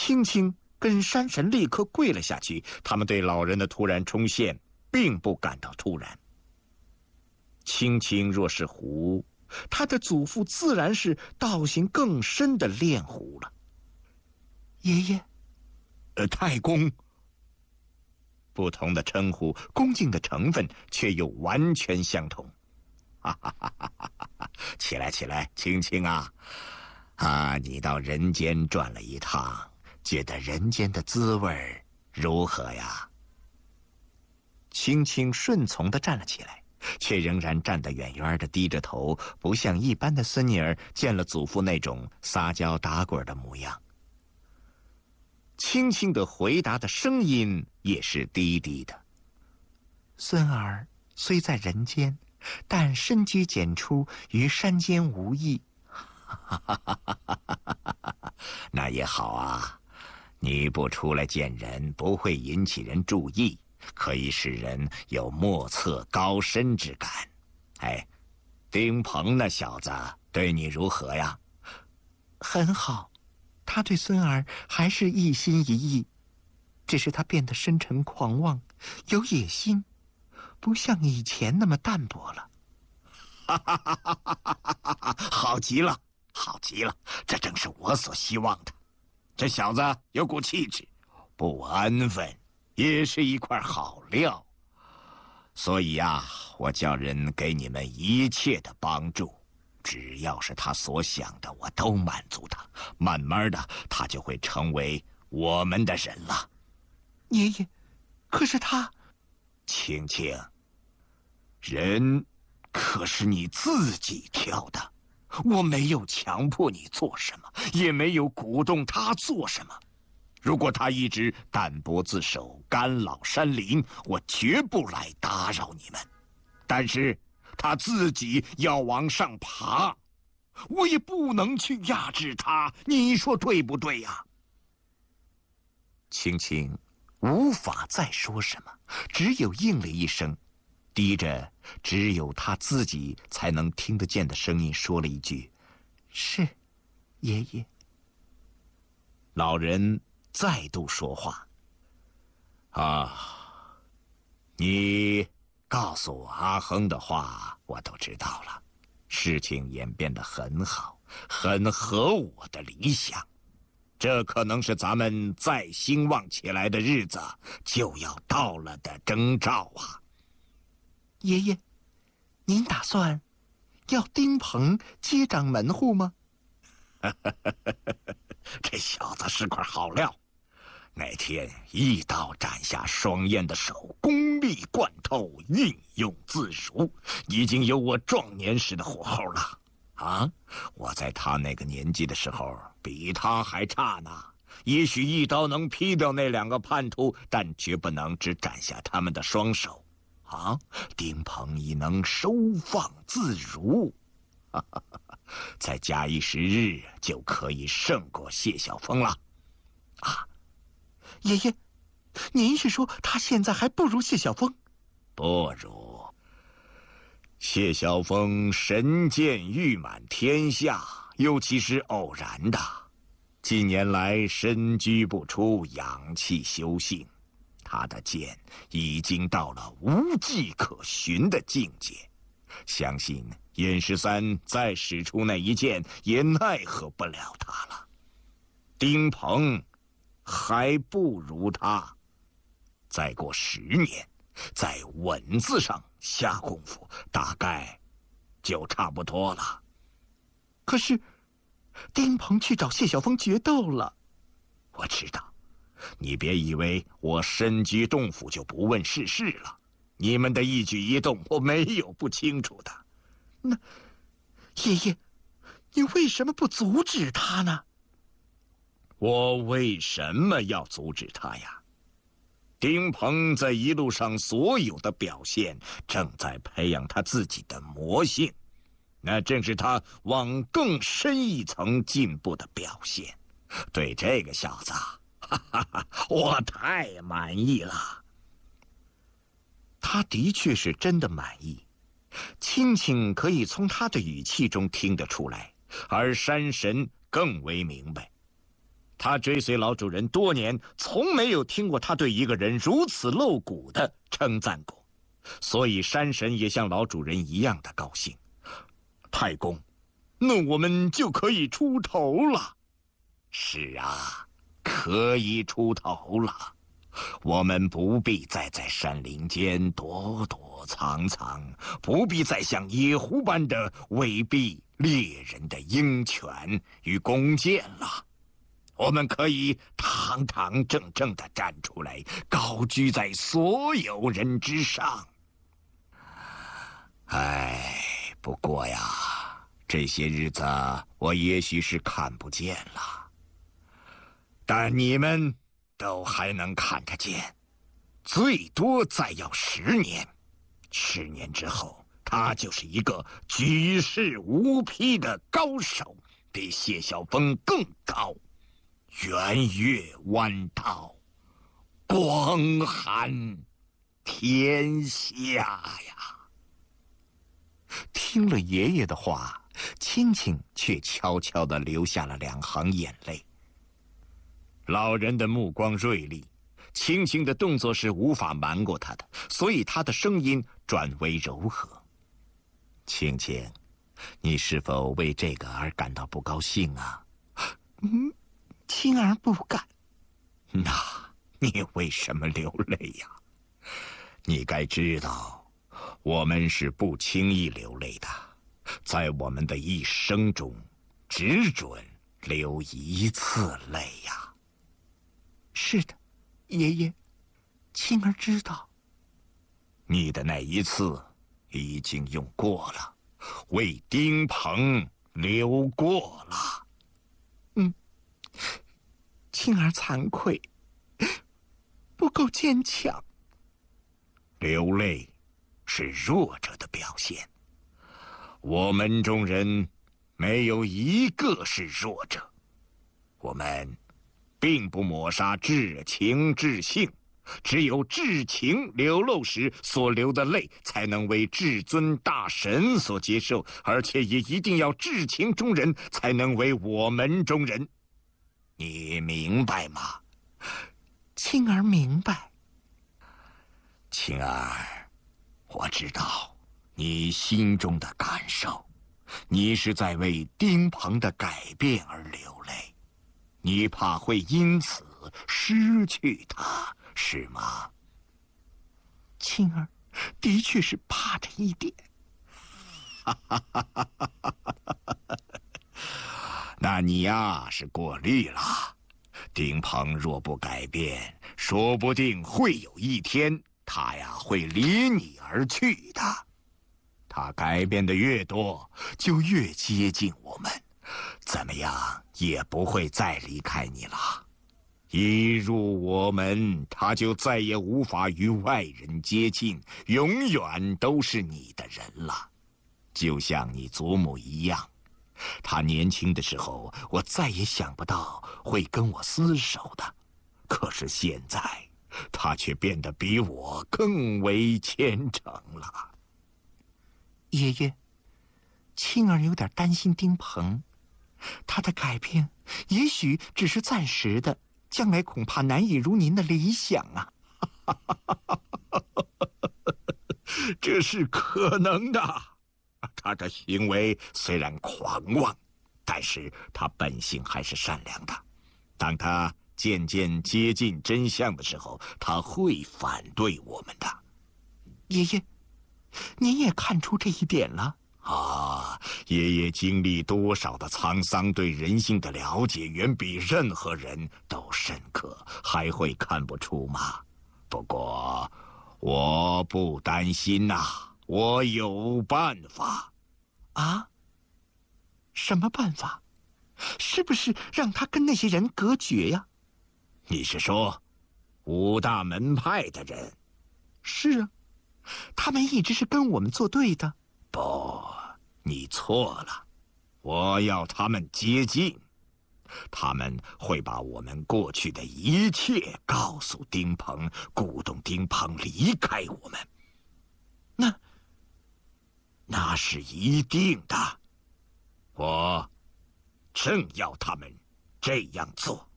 青青跟山神立刻跪了下去。他们对老人的突然冲现并不感到突然。青青若是狐，他的祖父自然是道行更深的炼狐了。 爷爷， 太公。不同的称呼，恭敬的成分却又完全相同。起来起来，青青啊！你到人间转了一趟，觉得人间的滋味如何呀？青青顺从地站了起来，却仍然站得远远的，低着头，不像一般的孙女儿见了祖父那种撒娇打滚的模样。青青的回答的声音也是低低的。 孙儿虽在人间，但深居简出，于山间无益。 那也好啊，你不出来见人，不会引起人注意，可以使人有莫测高深之感。丁鹏那小子对你如何呀？ 很好，他对孙儿还是一心一意，只是他变得深沉狂妄，有野心，不像以前那么淡泊了。 好极了，好极了，这正是我所希望的。这小子有股气质，不安分，也是一块好料。所以我叫人给你们一切的帮助，只要是他所想的，我都满足他。慢慢的，他就会成为我们的人了。 爷爷，可是他…… 青青，人可是你自己挑的，我没有强迫你做什么，也没有鼓动他做什么。如果他一直淡泊自守，干扰山林，我绝不来打扰你们。但是他自己要往上爬，我也不能去压制他，你说对不对呀？青青无法再说什么，只有应了一声，低着只有他自己才能听得见的声音说了一句：“ 是，爷爷。” 老人再度说话：“你告诉我阿亨的话，我都知道了。事情演变得很好，很合我的理想。这可能是咱们再兴旺起来的日子就要到了的征兆啊。” 爷爷，您打算要丁鹏接掌门户吗？ 这小子是块好料，那天一刀斩下双燕的手，功力贯透，运用自如，已经有我壮年时的火候了。我在他那个年纪的时候比他还差呢。也许一刀能劈掉那2个叛徒，但绝不能只斩下他们的双手。丁鹏已能收放自如，再假以时日，就可以胜过谢晓峰了。 爷爷，您是说他现在还不如谢晓峰？ 不如。谢晓峰神剑誉满天下，又岂是偶然的？近年来深居不出，养气修性，他的剑已经到了无迹可寻的境界。相信燕13再使出那一剑，也奈何不了他了。丁鹏还不如他。再过10年，在稳字上下功夫，大概就差不多了。 可是丁鹏去找谢晓峰决斗了。 我知道，你别以为我深居洞府就不问世事了。你们的一举一动，我没有不清楚的。 那爷爷，你为什么不阻止他呢？ 我为什么要阻止他呀？丁鹏在一路上所有的表现，正在培养他自己的魔性，那正是他往更深一层进步的表现。对这个小子，我太满意了。他的确是真的满意，青青可以从他的语气中听得出来，而山神更为明白。 他追随老主人多年，从没有听过他对一个人如此露骨的称赞过，所以山神也像老主人一样的高兴。太公，那我们就可以出头了。是啊，可以出头了。我们不必再在山林间躲躲藏藏，不必再像野狐般的威逼猎人的鹰犬与弓箭了。我们可以堂堂正正地站出来，高居在所有人之上。不过呀，这些日子我也许是看不见了，但你们都还能看得见，最多再要10年。10年之后，他就是一个举世无匹的高手，比谢晓峰更高。圆月弯道，光寒天下呀！听了爷爷的话，青青却悄悄地流下了2行眼泪。老人的目光锐利，青青的动作是无法瞒过他的，所以他的声音转为柔和。青青，你是否为这个而感到不高兴啊？ 青儿不敢。 那你为什么流泪呀？你该知道，我们是不轻易流泪的，在我们的一生中，只准流1次泪呀。 是的，爷爷，青儿知道。 你的那1次已经用过了，为丁鹏流过了。 青儿惭愧，不够坚强。 流泪是弱者的表现，我们中人没有一个是弱者。我们并不抹杀至情至性，只有至情流露时所流的泪，才能为至尊大神所接受，而且也一定要至情中人，才能为我们中人。你明白吗？ 青儿明白。 青儿，我知道你心中的感受，你是在为丁鹏的改变而流泪，你怕会因此失去他，是吗？ 青儿的确是怕着一点。 那你呀是过虑了。丁鹏若不改变，说不定会有一天他呀会离你而去的。他改变的越多，就越接近我们，怎么样也不会再离开你了。一入我们，他就再也无法与外人接近，永远都是你的人了，就像你祖母一样。他年轻的时候，我再也想不到会跟我厮守的，可是现在，他却变得比我更为虔诚了。 爷爷，青儿有点担心丁鹏，他的改变也许只是暂时的，将来恐怕难以如您的理想啊。 这是可能的。他的行为虽然狂妄，但是他本性还是善良的。当他渐渐接近真相的时候，他会反对我们的。 爷爷，您也看出这一点了啊！爷爷经历多少的沧桑，对人性的了解远比任何人都深刻，还会看不出吗？不过我不担心呐，我有办法。 啊？什么办法？是不是让他跟那些人隔绝呀？ 你是说5大门派的人？ 是啊，他们一直是跟我们作对的。 不，你错了。我要他们接近，他们会把我们过去的一切告诉丁鹏，鼓动丁鹏离开我们。那是一定的。我正要他们这样做。